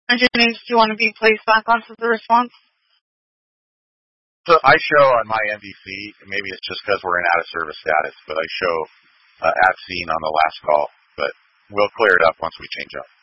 Jennings, do you want to be placed back onto the response? So I show on my MVC, maybe it's just because we're in out of service status, but I show at scene on the last call, but we'll clear it up once we change up.